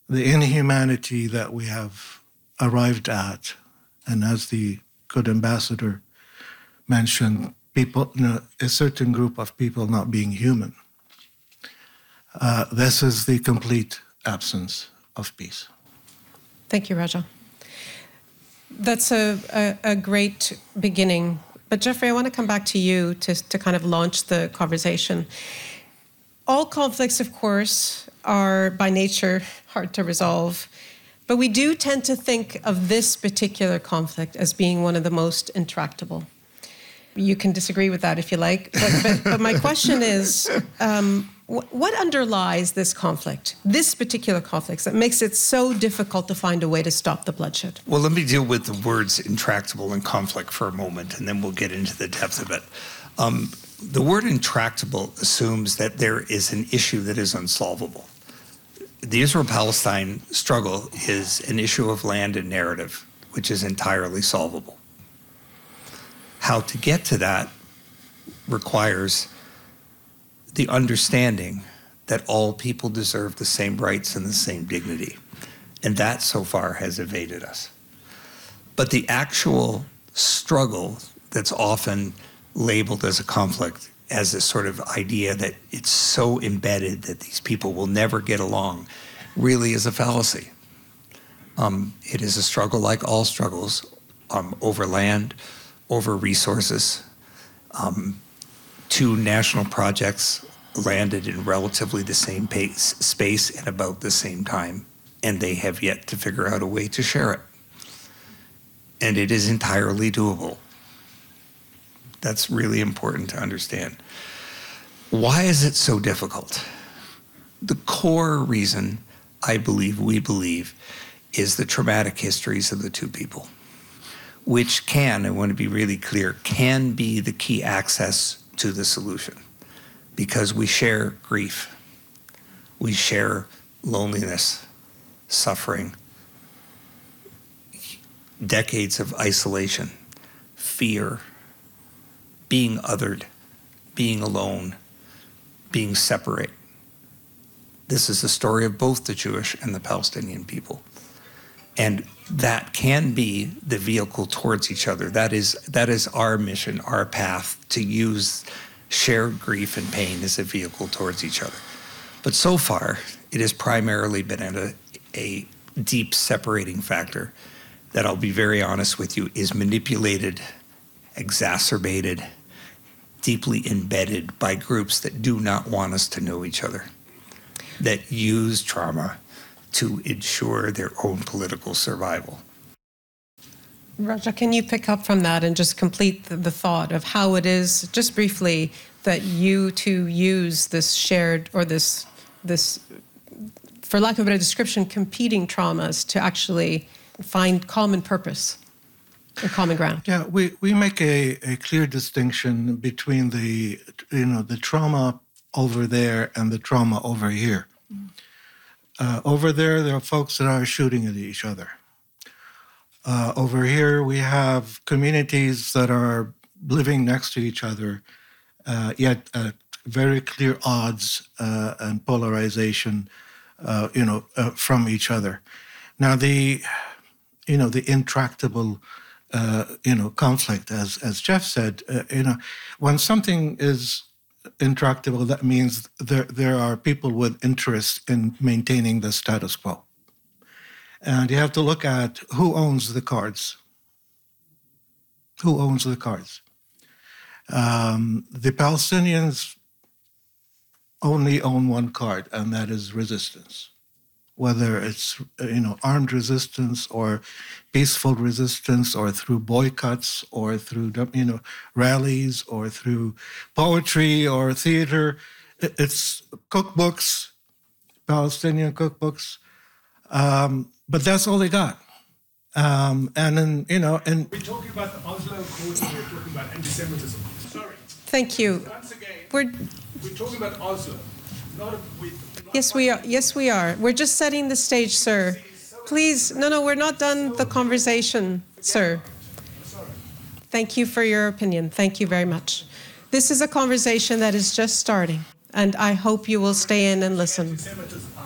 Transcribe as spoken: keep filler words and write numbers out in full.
the inhumanity that we have arrived at, and as the good ambassador mentioned, people, you know, a certain group of people not being human. Uh, this is the complete absence of peace. Thank you, Raja. That's a, a, a great beginning. But Jeffrey, I want to come back to you to, to kind of launch the conversation. All conflicts, of course, are by nature hard to resolve. But we do tend to think of this particular conflict as being one of the most intractable. You can disagree with that if you like. But, but, but my question is, um, wh- what underlies this conflict, this particular conflict, that makes it so difficult to find a way to stop the bloodshed? Well, let me deal with the words intractable and conflict for a moment, and then we'll get into the depth of it. Um, the word intractable assumes that there is an issue that is unsolvable. The Israel-Palestine struggle is an issue of land and narrative, which is entirely solvable. How to get to that requires the understanding that all people deserve the same rights and the same dignity. And that so far has evaded us. But the actual struggle that's often labeled as a conflict, as a sort of idea that it's so embedded that these people will never get along, really is a fallacy. Um, it is a struggle like all struggles, um, over land, over resources. Um, two national projects landed in relatively the same pace, space at about the same time, and they have yet to figure out a way to share it. And it is entirely doable. That's really important to understand. Why is it so difficult? The core reason, I believe, we believe, is the traumatic histories of the two people, which can, I want to be really clear, can be the key access to the solution, because we share grief, we share loneliness, suffering, decades of isolation, fear, being othered, being alone, being separate. This is the story of both the Jewish and the Palestinian people. And that can be the vehicle towards each other. That is, that is our mission, our path, to use shared grief and pain as a vehicle towards each other. But so far, it has primarily been at a, a deep separating factor that, I'll be very honest with you, is manipulated, exacerbated, deeply embedded by groups that do not want us to know each other, that use trauma to ensure their own political survival. Raja, can you pick up from that and just complete the, the thought of how it is, just briefly, that you two use this shared, or this, this, for lack of a better description, competing traumas to actually find common purpose and common ground? Yeah, we, we make a, a clear distinction between the, you know, the trauma over there and the trauma over here. Uh, over there, there are folks that are shooting at each other. Uh, over here, we have communities that are living next to each other, uh, yet at very clear odds uh, and polarization, uh, you know, uh, from each other. Now, the, you know, the intractable, uh, you know, conflict, as as Jeff said, uh, you know, when something is intractable, that means there there are people with interest in maintaining the status quo. And you have to look at who owns the cards. Who owns the cards? Um, the Palestinians only own one card, and that is resistance. Whether it's, you know, armed resistance or peaceful resistance, or through boycotts, or through, you know, rallies, or through poetry or theater. It's cookbooks, Palestinian cookbooks. Um, but that's all they got. Um, and then, you know, and we're talking about the Oslo Accords, and we're talking about anti-Semitism. Sorry. Thank you. Once again, we're we're talking about Oslo, not with. Not yes, we are. Yes, we are. We're just setting the stage, sir. Please, no, no, we're not done the conversation, sir. Thank you for your opinion. Thank you very much. This is a conversation that is just starting, and I hope you will stay in and listen.